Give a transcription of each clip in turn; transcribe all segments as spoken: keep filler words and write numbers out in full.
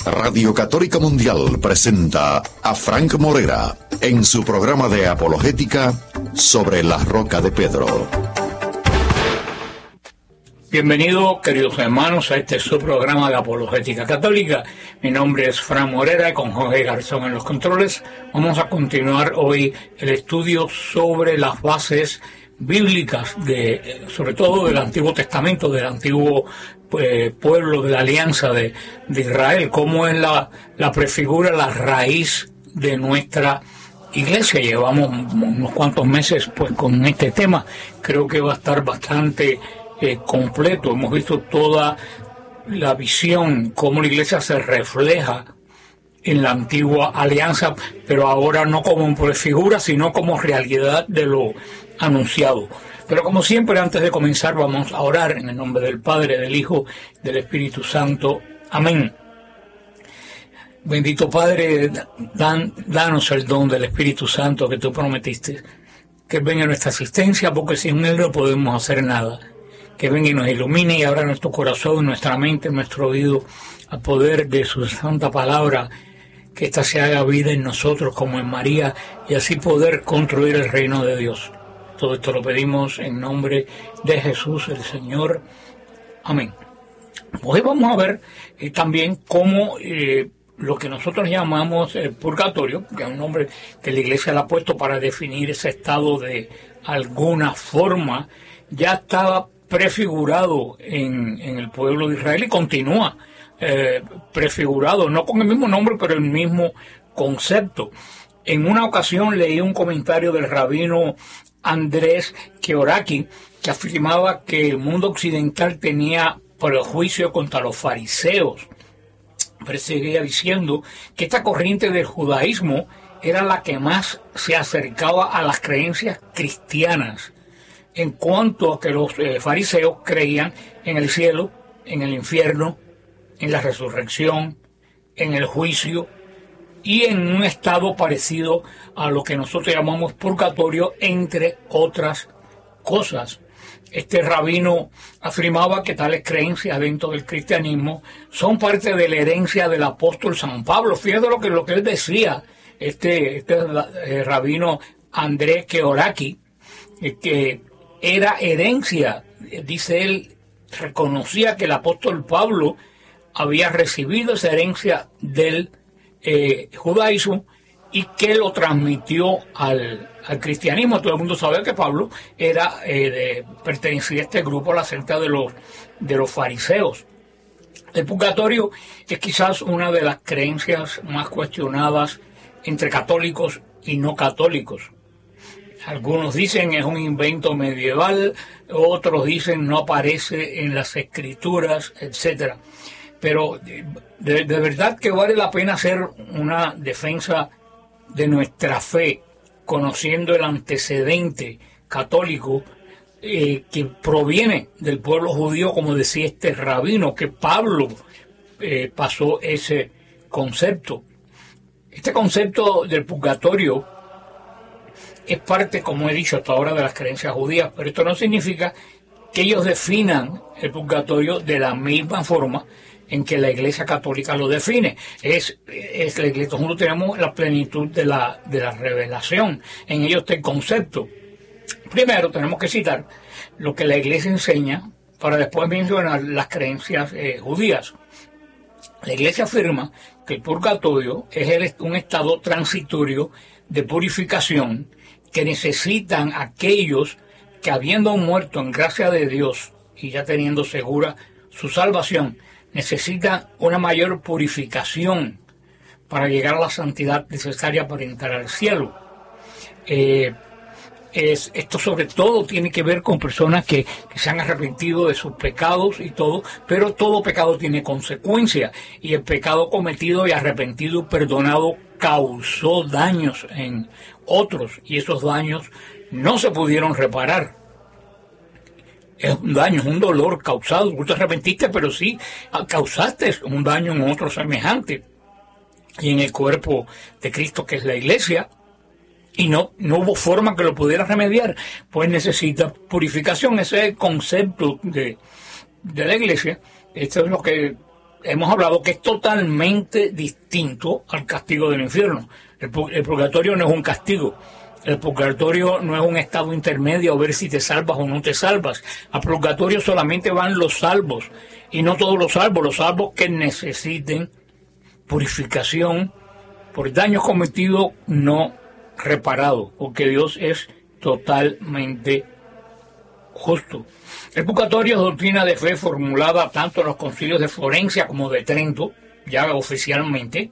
Radio Católica Mundial presenta a Frank Morera en su programa de apologética Sobre la Roca de Pedro. Bienvenidos, queridos hermanos, a este su programa de apologética católica. Mi nombre es Frank Morera y con Jorge Garzón en los controles vamos a continuar hoy el estudio sobre las bases bíblicas, de, sobre todo del Antiguo Testamento, del antiguo pues, pueblo de la alianza de, de Israel, cómo es la, la prefigura, la raíz de nuestra iglesia. Llevamos unos cuantos meses pues con este tema, creo que va a estar bastante eh, completo. Hemos visto toda la visión, cómo la iglesia se refleja en la antigua alianza, pero ahora no como prefigura, sino como realidad de lo anunciado. Pero como siempre, antes de comenzar, vamos a orar en el nombre del Padre, del Hijo, del Espíritu Santo. Amén. Bendito Padre, dan, danos el don del Espíritu Santo que tú prometiste, que venga en nuestra asistencia, porque sin él no podemos hacer nada. Que venga y nos ilumine y abra nuestro corazón, nuestra mente, nuestro oído, al poder de su santa palabra, que ésta se haga vida en nosotros como en María, y así poder construir el reino de Dios. Todo esto lo pedimos en nombre de Jesús el Señor. Amén. Hoy vamos a ver eh, también cómo eh, lo que nosotros llamamos el purgatorio, que es un nombre que la Iglesia le ha puesto para definir ese estado de alguna forma, ya estaba prefigurado en, en el pueblo de Israel y continúa eh, prefigurado, no con el mismo nombre, pero el mismo concepto. En una ocasión leí un comentario del rabino Andrés Keoraki, que afirmaba que el mundo occidental tenía prejuicio contra los fariseos, pero seguía diciendo que esta corriente del judaísmo era la que más se acercaba a las creencias cristianas, en cuanto a que los eh, fariseos creían en el cielo, en el infierno, en la resurrección, en el juicio y en un estado parecido a lo que nosotros llamamos purgatorio, entre otras cosas. Este rabino afirmaba que tales creencias dentro del cristianismo son parte de la herencia del apóstol San Pablo. Fíjate lo que, lo que él decía, este, este eh, rabino Andrés Keoraki, eh, que era herencia, dice él, reconocía que el apóstol Pablo había recibido esa herencia del eh, judaísmo y que lo transmitió al, al cristianismo. Todo el mundo sabe que Pablo era eh, de, pertenecía a este grupo, a la secta de los, de los fariseos. El purgatorio es quizás una de las creencias más cuestionadas entre católicos y no católicos. Algunos dicen es un invento medieval, otros dicen no aparece en las escrituras, etcétera. Pero de, de verdad que vale la pena hacer una defensa de nuestra fe, conociendo el antecedente católico eh, que proviene del pueblo judío, como decía este rabino, que Pablo eh, pasó ese concepto. Este concepto del purgatorio es parte, como he dicho hasta ahora, de las creencias judías, pero esto no significa que ellos definan el purgatorio de la misma forma en que la Iglesia Católica lo define. Es, es la Iglesia, nosotros tenemos la plenitud de la, de la revelación, en ellos está el concepto. Primero tenemos que citar lo que la Iglesia enseña para después mencionar las creencias eh, judías. La Iglesia afirma que el purgatorio es el, un estado transitorio de purificación que necesitan aquellos que, habiendo muerto en gracia de Dios y ya teniendo segura su salvación, necesitan una mayor purificación para llegar a la santidad necesaria para entrar al cielo. Eh, es, esto sobre todo tiene que ver con personas que, que se han arrepentido de sus pecados y todo, pero todo pecado tiene consecuencias, y el pecado cometido y arrepentido y perdonado causó daños en otros, y esos daños no se pudieron reparar. Es un daño, es un dolor causado. Tú te arrepentiste, pero sí causaste un daño en otro semejante. Y en el cuerpo de Cristo, que es la Iglesia, y no, no hubo forma que lo pudiera remediar, pues necesita purificación. Ese es el concepto de, de la Iglesia. Esto es lo que hemos hablado que es totalmente distinto al castigo del infierno. El, el purgatorio no es un castigo. El purgatorio no es un estado intermedio a ver si te salvas o no te salvas. Al purgatorio solamente van los salvos, y no todos los salvos, los salvos que necesiten purificación por daños cometidos no reparados, porque Dios es totalmente justo. El purgatorio es doctrina de fe formulada tanto en los concilios de Florencia como de Trento, ya oficialmente,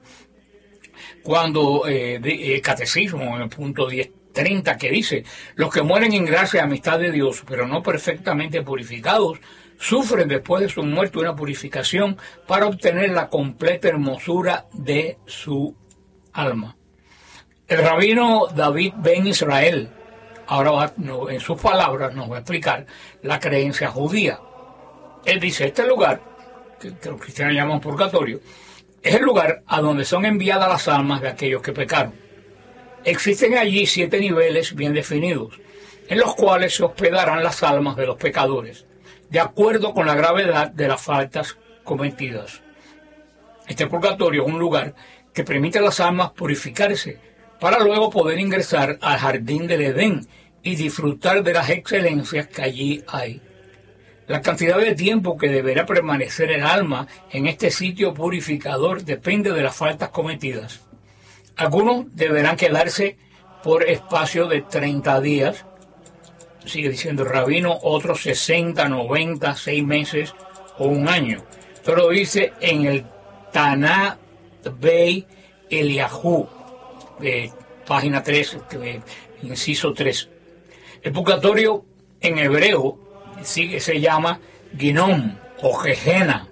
cuando eh, de, el catecismo en el punto diez treinta que dice: los que mueren en gracia y amistad de Dios, pero no perfectamente purificados, sufren después de su muerte una purificación para obtener la completa hermosura de su alma. El rabino David Ben Israel, ahora va, no, en sus palabras nos va a explicar la creencia judía. Él dice: este lugar, que, que los cristianos llaman purgatorio, es el lugar a donde son enviadas las almas de aquellos que pecaron. Existen allí siete niveles bien definidos, en los cuales se hospedarán las almas de los pecadores, de acuerdo con la gravedad de las faltas cometidas. Este purgatorio es un lugar que permite a las almas purificarse, para luego poder ingresar al jardín del Edén y disfrutar de las excelencias que allí hay. La cantidad de tiempo que deberá permanecer el alma en este sitio purificador depende de las faltas cometidas. Algunos deberán quedarse por espacio de treinta días, sigue diciendo el rabino, otros sesenta, noventa, seis meses o un año. Esto lo dice en el Taná Bey Eliahu, eh, página tres, eh, inciso tres. El purgatorio en hebreo sigue, se llama Ginom o Gehenna,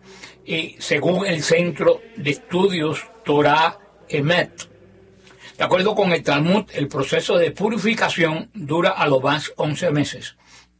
y según el Centro de Estudios Torah Emet, de acuerdo con el Talmud, el proceso de purificación dura a lo más once meses.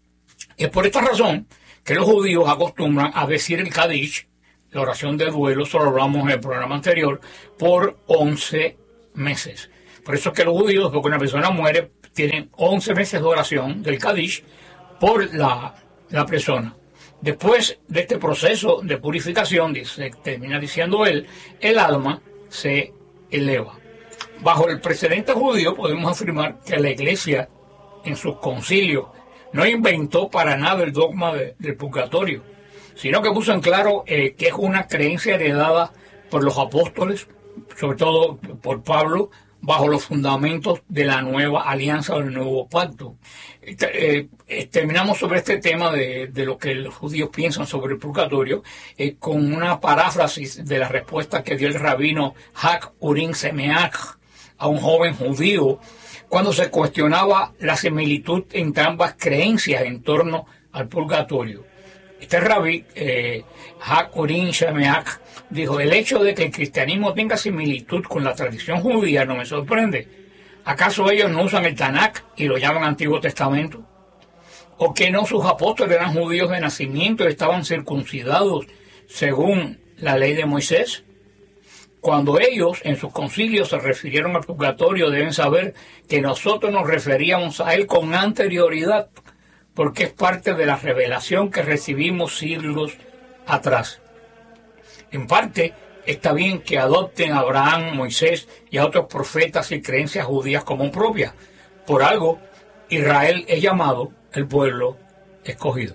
Es por esta razón que los judíos acostumbran a decir el Kadish, la oración de duelo, eso lo hablamos en el programa anterior, por once meses. Por eso es que los judíos, porque una persona muere, tienen once meses de oración del Kadish por la, la persona. Después de este proceso de purificación, dice, termina diciendo él, el alma se eleva. Bajo el precedente judío podemos afirmar que la Iglesia en sus concilios no inventó para nada el dogma de, del purgatorio, sino que puso en claro eh, que es una creencia heredada por los apóstoles, sobre todo por Pablo, bajo los fundamentos de la nueva alianza o del nuevo pacto. Eh, eh, terminamos sobre este tema de, de lo que los judíos piensan sobre el purgatorio eh, con una paráfrasis de la respuesta que dio el rabino Hak Urim Semeach a un joven judío cuando se cuestionaba la similitud entre ambas creencias en torno al purgatorio. Este rabí, eh, Hak Urim Semeach, dijo: el hecho de que el cristianismo tenga similitud con la tradición judía no me sorprende. ¿Acaso ellos no usan el Tanakh y lo llaman Antiguo Testamento? ¿O que no sus apóstoles eran judíos de nacimiento y estaban circuncidados según la ley de Moisés? Cuando ellos en sus concilios se refirieron al purgatorio, deben saber que nosotros nos referíamos a él con anterioridad, porque es parte de la revelación que recibimos siglos atrás. En parte, está bien que adopten a Abraham, Moisés y a otros profetas y creencias judías como propias. Por algo, Israel es llamado el pueblo escogido.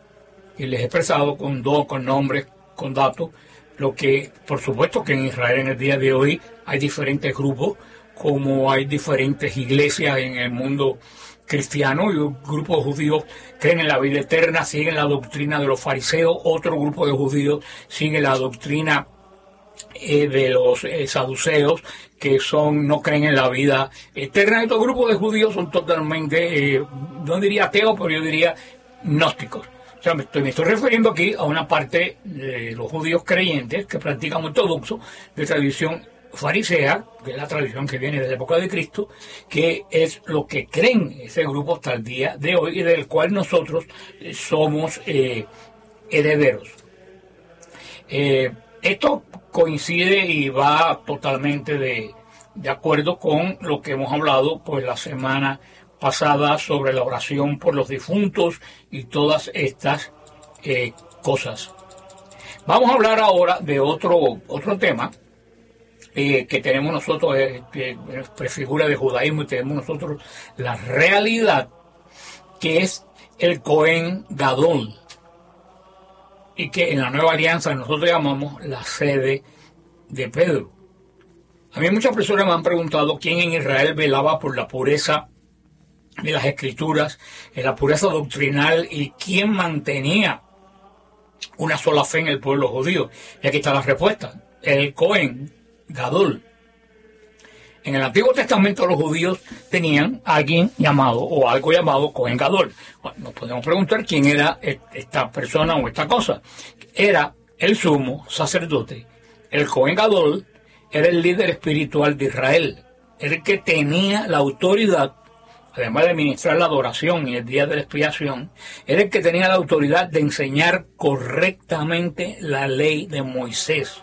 Y les he expresado con dos, con nombres, con datos, lo que, por supuesto que en Israel en el día de hoy hay diferentes grupos, como hay diferentes iglesias en el mundo cristiano, y un grupo de judíos creen en la vida eterna, siguen la doctrina de los fariseos, otro grupo de judíos sigue la doctrina eh, de los eh, saduceos, que son no creen en la vida eterna. Estos grupos de judíos son totalmente, eh, no diría ateos, pero yo diría gnósticos. O sea, me estoy, me estoy refiriendo aquí a una parte de los judíos creyentes que practican ortodoxo de tradición farisea, que es la tradición que viene desde la época de Cristo, que es lo que creen ese grupo hasta el día de hoy y del cual nosotros somos eh, herederos. Eh, esto coincide y va totalmente de, de acuerdo con lo que hemos hablado pues la semana pasada sobre la oración por los difuntos y todas estas eh, cosas. Vamos a hablar ahora de otro, otro tema eh, que tenemos nosotros, eh, que prefigura de judaísmo, y tenemos nosotros la realidad, que es el Cohen Gadol, y que en la nueva alianza nosotros llamamos la sede de Pedro. A mí muchas personas me han preguntado quién en Israel velaba por la pureza de las escrituras, en la pureza doctrinal, y quién mantenía una sola fe en el pueblo judío. Y aquí está la respuesta: el Cohen Gadol. En el Antiguo Testamento los judíos tenían a alguien llamado, o algo llamado Cohen Gadol. Bueno, nos podemos preguntar quién era esta persona o esta cosa. Era el sumo sacerdote. El Cohen Gadol era el líder espiritual de Israel. Era el que tenía la autoridad, además de ministrar la adoración y el día de la expiación, era el que tenía la autoridad de enseñar correctamente la ley de Moisés.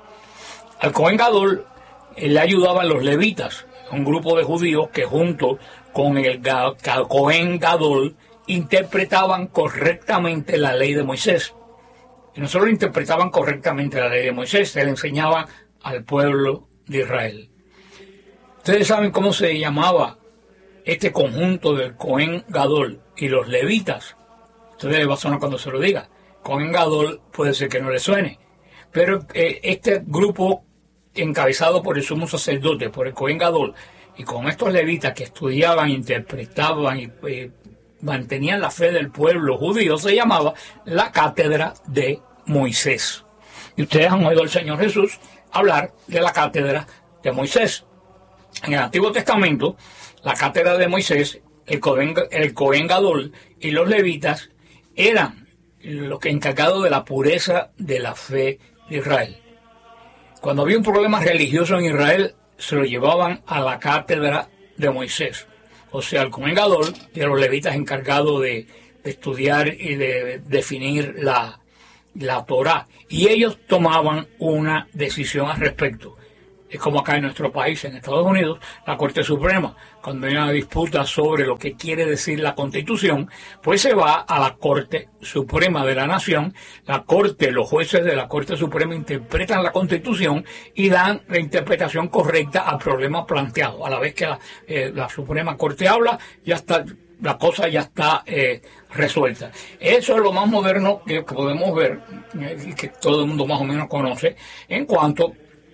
Al Cohen Gadol le ayudaban los levitas, un grupo de judíos que junto con el Cohen Gadol interpretaban correctamente la ley de Moisés. Y no solo interpretaban correctamente la ley de Moisés, se le enseñaba al pueblo de Israel. Ustedes saben cómo se llamaba este conjunto del Cohen Gadol y los levitas. Ustedes les va a sonar cuando se lo diga. Cohen Gadol puede ser que no le suene, pero eh, este grupo encabezado por el sumo sacerdote, por el Cohen Gadol, y con estos levitas que estudiaban, interpretaban y eh, mantenían la fe del pueblo judío, se llamaba la cátedra de Moisés. Y ustedes han oído al Señor Jesús hablar de la cátedra de Moisés. En el Antiguo Testamento, la cátedra de Moisés, el Cohen, el Cohen Gadol y los levitas eran los que encargados de la pureza de la fe de Israel. Cuando había un problema religioso en Israel, se lo llevaban a la cátedra de Moisés. O sea, el Cohen Gadol y a los levitas encargados de, de estudiar y de definir la, la Torá. Y ellos tomaban una decisión al respecto. Es como acá en nuestro país, en Estados Unidos, la Corte Suprema, cuando hay una disputa sobre lo que quiere decir la Constitución, pues se va a la Corte Suprema de la Nación. La Corte, los jueces de la Corte Suprema interpretan la Constitución y dan la interpretación correcta al problema planteado. A la vez que la, eh, la Suprema Corte habla, ya está, la cosa ya está eh, resuelta. Eso es lo más moderno que podemos ver, eh, que todo el mundo más o menos conoce, en cuanto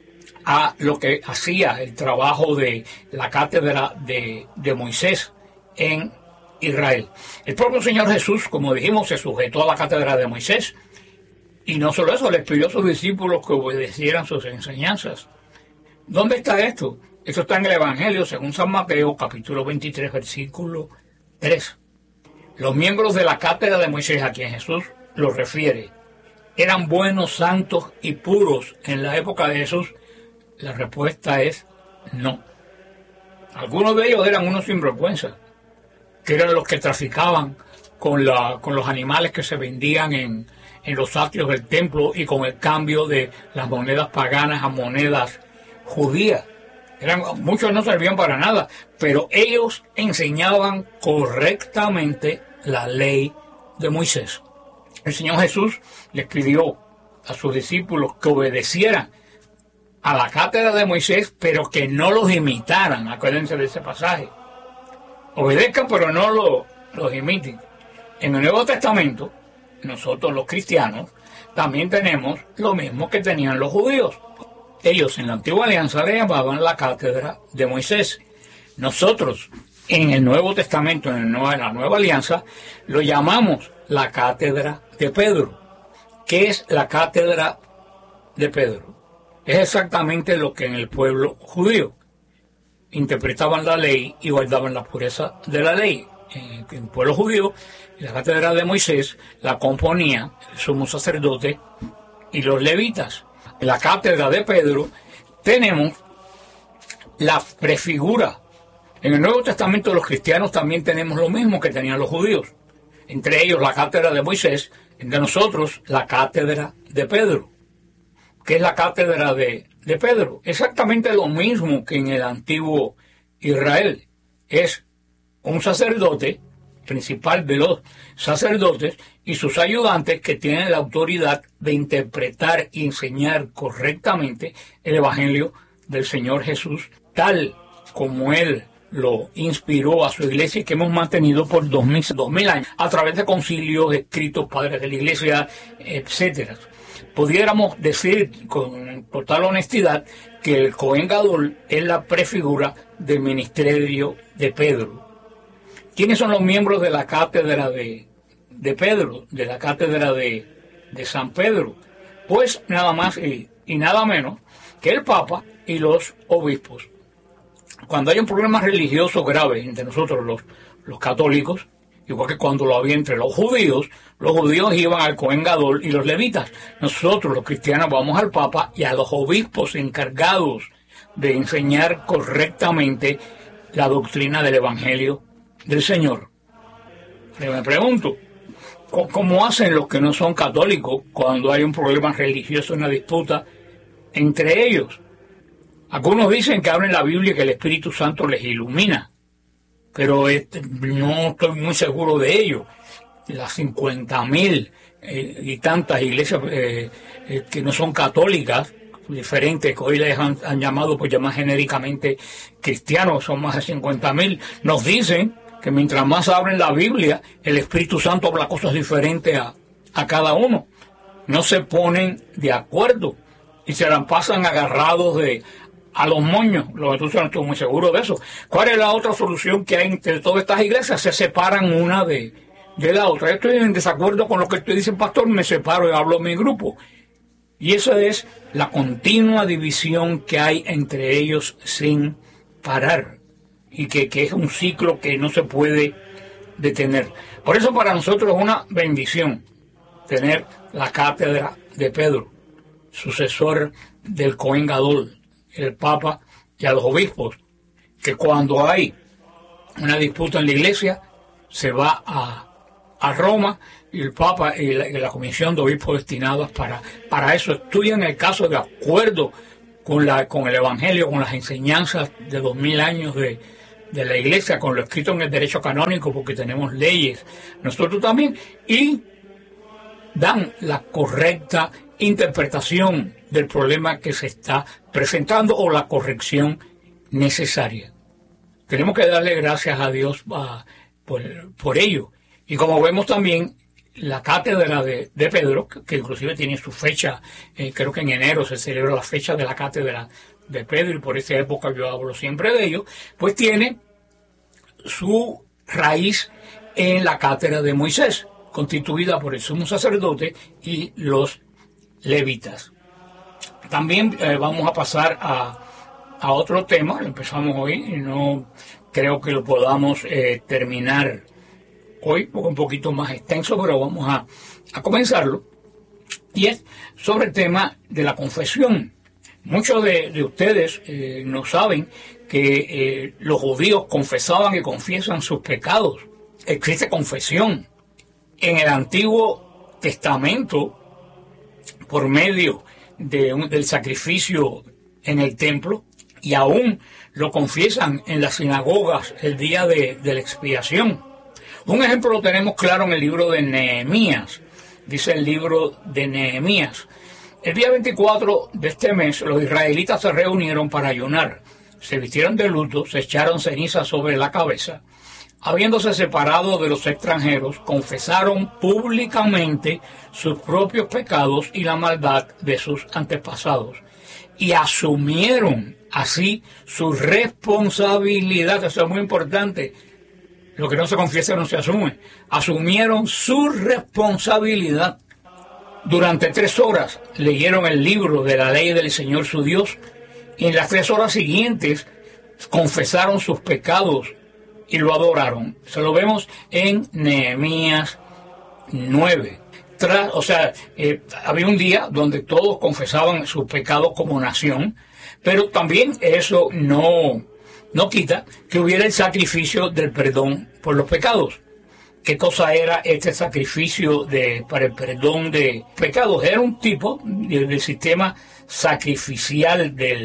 a lo que hacía el trabajo de la cátedra de, de Moisés en Israel. El propio Señor Jesús, como dijimos, se sujetó a la cátedra de Moisés, y no solo eso, les pidió a sus discípulos que obedecieran sus enseñanzas. ¿Dónde está esto? Esto está en el Evangelio según San Mateo, capítulo veintitrés, versículo tres. Los miembros de la cátedra de Moisés, a quien Jesús los refiere, ¿eran buenos, santos y puros en la época de Jesús? La respuesta es no. Algunos de ellos eran unos sinvergüenzas, que eran los que traficaban con, la, con los animales que se vendían en, en los atrios del templo y con el cambio de las monedas paganas a monedas judías. Eran, muchos no servían para nada, pero ellos enseñaban correctamente la ley de Moisés. El Señor Jesús les pidió a sus discípulos que obedecieran a la cátedra de Moisés, pero que no los imitaran. Acuérdense de ese pasaje. Obedezcan, pero no lo, los imiten. En el Nuevo Testamento, nosotros los cristianos, también tenemos lo mismo que tenían los judíos. Ellos en la Antigua Alianza le llamaban la cátedra de Moisés. Nosotros, en el Nuevo Testamento, en, el nuevo, en la Nueva Alianza, lo llamamos la cátedra de Pedro. ¿Qué es la cátedra de Pedro? Es exactamente lo que en el pueblo judío interpretaban la ley y guardaban la pureza de la ley. En el pueblo judío, la cátedra de Moisés la componía el sumo sacerdote y los levitas. En la cátedra de Pedro tenemos la prefigura. En el Nuevo Testamento los cristianos también tenemos lo mismo que tenían los judíos. Entre ellos la cátedra de Moisés, entre nosotros la cátedra de Pedro. ¿Qué es la cátedra de, de Pedro? Exactamente lo mismo que en el antiguo Israel. Es un sacerdote principal de los sacerdotes y sus ayudantes, que tienen la autoridad de interpretar y enseñar correctamente el Evangelio del Señor Jesús, tal como Él lo inspiró a su iglesia y que hemos mantenido por dos mil, dos mil años a través de concilios, escritos, padres de la iglesia, etcétera. Pudiéramos decir con total honestidad que el Cohen Gadol es la prefigura del ministerio de Pedro. ¿Quiénes son los miembros de la cátedra de, de Pedro, de la cátedra de, de San Pedro? Pues nada más y, y nada menos que el Papa y los obispos. Cuando hay un problema religioso grave entre nosotros los, los católicos, igual que cuando lo había entre los judíos, los judíos iban al Cohen Gadol y los levitas. Nosotros los cristianos vamos al Papa y a los obispos encargados de enseñar correctamente la doctrina del Evangelio del Señor. Pero me pregunto, ¿cómo hacen los que no son católicos cuando hay un problema religioso, una disputa entre ellos? Algunos dicen que abren la Biblia y que el Espíritu Santo les ilumina, pero este, no estoy muy seguro de ello. Las cincuenta mil eh, y tantas iglesias eh, eh, que no son católicas, diferentes, que hoy les han, han llamado, pues llamar genéricamente cristianos, son más de cincuenta mil, nos dicen que mientras más abren la Biblia, el Espíritu Santo habla cosas diferentes a, a cada uno. No se ponen de acuerdo y se la pasan agarrados de a los moños. Los estudiantes no estoy muy seguro de eso. ¿Cuál es la otra solución que hay entre todas estas iglesias? Se separan una de, de la otra. Yo estoy en desacuerdo con lo que usted dice, pastor, me separo y hablo en mi grupo. Y esa es la continua división que hay entre ellos sin parar. Y que, que es un ciclo que no se puede detener. Por eso para nosotros es una bendición tener la cátedra de Pedro, sucesor del Cohen Gadol, el Papa y a los obispos, que cuando hay una disputa en la iglesia se va a, a Roma y el Papa y la, y la comisión de obispos destinados para, para eso estudian el caso de acuerdo con, la, con el Evangelio, con las enseñanzas de dos mil años de, de la iglesia, con lo escrito en el derecho canónico, porque tenemos leyes nosotros también, y dan la correcta interpretación del problema que se está presentando o la corrección necesaria. Tenemos que darle gracias a Dios uh, por, por ello. Y como vemos también, la cátedra de, de Pedro, que, que inclusive tiene su fecha, eh, creo que en enero se celebra la fecha de la cátedra de Pedro, y por esa época yo hablo siempre de ello, pues tiene su raíz en la cátedra de Moisés, constituida por el sumo sacerdote y los levitas. También eh, vamos a pasar a, a otro tema. Empezamos hoy y no creo que lo podamos eh, terminar hoy, porque un poquito más extenso, pero vamos a, a comenzarlo. Y es sobre el tema de la confesión. Muchos de, de ustedes eh, no saben que eh, los judíos confesaban y confiesan sus pecados. Existe confesión. En el Antiguo Testamento, por medio de un, del sacrificio en el templo, y aún lo confiesan en las sinagogas el día de, de la expiación. Un ejemplo lo tenemos claro en el libro de Nehemías. Dice el libro de Nehemías: el día veinticuatro de este mes los israelitas se reunieron para ayunar, se vistieron de luto, se echaron ceniza sobre la cabeza. Habiéndose separado de los extranjeros, confesaron públicamente sus propios pecados y la maldad de sus antepasados, y asumieron así su responsabilidad. Eso es muy importante. Lo que no se confiesa no se asume. Asumieron su responsabilidad. Durante tres horas leyeron el libro de la ley del Señor su Dios, y en las tres horas siguientes confesaron sus pecados y lo adoraron. Se lo vemos en Nehemías nueve. Tras, o sea, eh, había un día donde todos confesaban sus pecados como nación, pero también eso no, no quita que hubiera el sacrificio del perdón por los pecados. ¿Qué cosa era este sacrificio de, para el perdón de pecados? Era un tipo del, del sistema sacrificial del,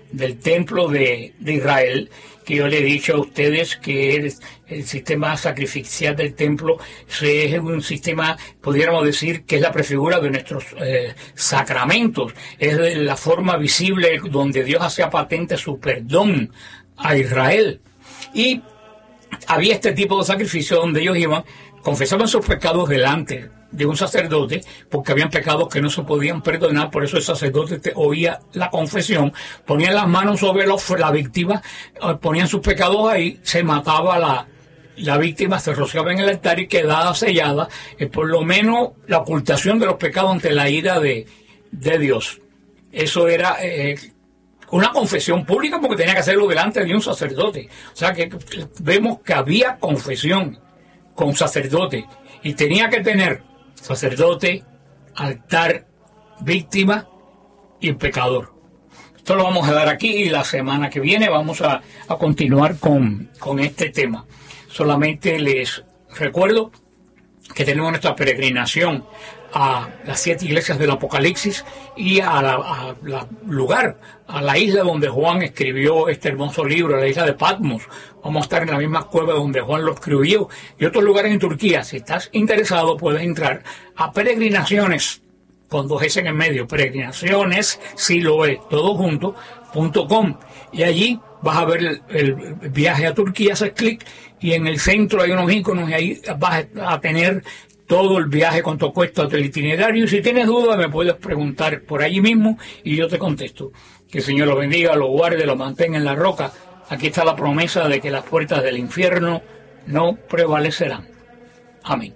del templo de, de Israel, que yo le he dicho a ustedes que el, el sistema sacrificial del templo es un sistema, pudiéramos decir, que es la prefigura de nuestros eh, sacramentos, es la forma visible donde Dios hacía patente su perdón a Israel. Y había este tipo de sacrificio donde ellos iban, confesaban sus pecados delante de un sacerdote, porque habían pecados que no se podían perdonar. Por eso el sacerdote te oía la confesión, ponían las manos sobre los, la víctima, ponían sus pecados ahí, se mataba la, la víctima, se rociaba en el altar y quedaba sellada, eh, por lo menos la ocultación de los pecados ante la ira de, de Dios. Eso era eh, una confesión pública, porque tenía que hacerlo delante de un sacerdote. O sea que vemos que había confesión con sacerdote, y tenía que tener sacerdote, altar, víctima y pecador. Esto lo vamos a dar aquí, y la semana que viene vamos a, a continuar con, con este tema. Solamente les recuerdo que tenemos nuestra peregrinación a las siete iglesias del Apocalipsis y a la, a la lugar, a la isla donde Juan escribió este hermoso libro, la isla de Patmos. Vamos a estar en la misma cueva donde Juan lo escribió, y otros lugares en Turquía. Si estás interesado, puedes entrar a peregrinaciones, con dos S en el medio, peregrinaciones, si lo es, todo junto, punto com, y allí vas a ver el, el viaje a Turquía, haces clic, y en el centro hay unos iconos, y ahí vas a tener todo el viaje, cuánto cuesta el itinerario. Y si tienes dudas, me puedes preguntar por allí mismo y yo te contesto. Que el Señor lo bendiga, lo guarde, lo mantenga en la roca. Aquí está la promesa de que las puertas del infierno no prevalecerán. Amén.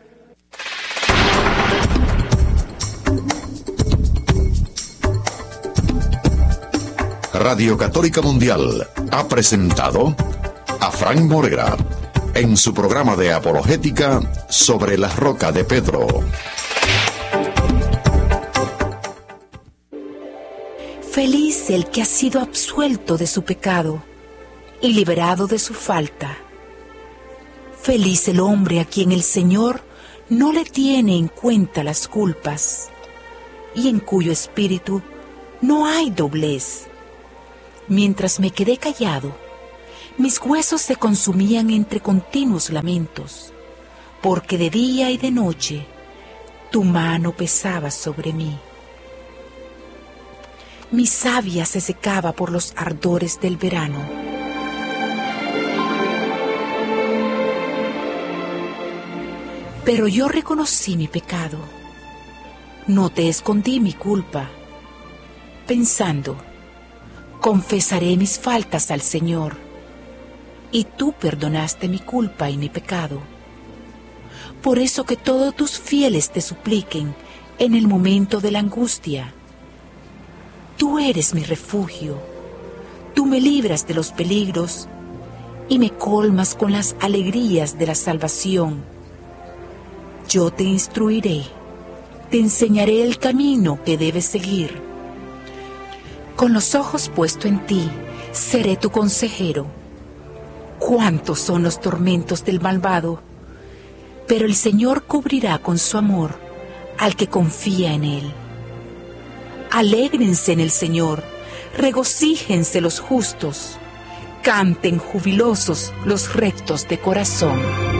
Radio Católica Mundial ha presentado a Frank Morera en su programa de apologética sobre la roca de Pedro. Feliz el que ha sido absuelto de su pecado y liberado de su falta. Feliz el hombre a quien el Señor no le tiene en cuenta las culpas y en cuyo espíritu no hay doblez. Mientras me quedé callado, mis huesos se consumían entre continuos lamentos, porque de día y de noche tu mano pesaba sobre mí. Mi savia se secaba por los ardores del verano. Pero yo reconocí mi pecado, no te escondí mi culpa, pensando, confesaré mis faltas al Señor, y tú perdonaste mi culpa y mi pecado. Por eso que todos tus fieles te supliquen en el momento de la angustia. Tú eres mi refugio, tú me libras de los peligros y me colmas con las alegrías de la salvación. Yo te instruiré, te enseñaré el camino que debes seguir. Con los ojos puestos en ti, seré tu consejero. Cuántos son los tormentos del malvado, pero el Señor cubrirá con su amor al que confía en Él. Alégrense en el Señor, regocíjense los justos, canten jubilosos los rectos de corazón.